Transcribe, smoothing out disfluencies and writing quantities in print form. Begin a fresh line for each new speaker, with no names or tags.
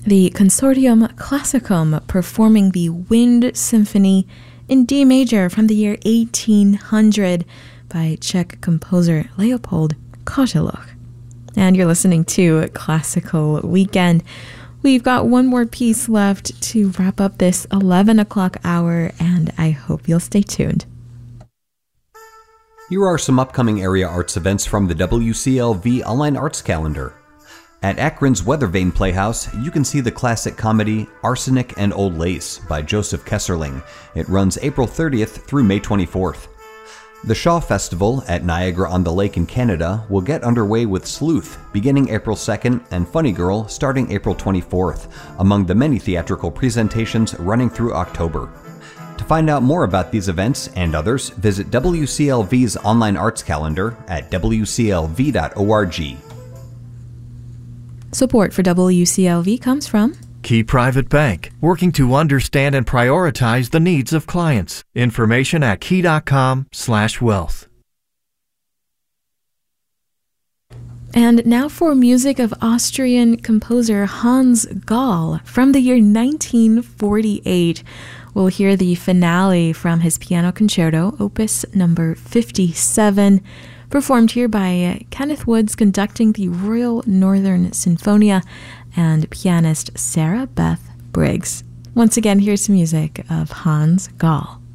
the Consortium Classicum performing the Wind Symphony in D major from the year 1800 by Czech composer Leopold Kozeluch. And you're listening to Classical Weekend. We've got one more piece left to wrap up this 11 o'clock hour, and I hope you'll stay tuned.
Here are some upcoming area arts events from the WCLV Online Arts Calendar. At Akron's Weathervane Playhouse, you can see the classic comedy Arsenic and Old Lace by Joseph Kesserling. It runs April 30th through May 24th. The Shaw Festival at Niagara-on-the-Lake in Canada will get underway with Sleuth beginning April 2nd and Funny Girl starting April 24th, among the many theatrical presentations running through October. To find out more about these events and others, visit WCLV's online arts calendar at wclv.org.
Support for WCLV comes from
Key Private Bank, working to understand and prioritize the needs of clients. Information at key.com/wealth.
And now for music of Austrian composer Hans Gall from the year 1948. We'll hear the finale from his piano concerto, opus number 57, performed here by Kenneth Woods conducting the Royal Northern Sinfonia and pianist Sarah Beth Briggs. Once again, here's music of Hans Gall.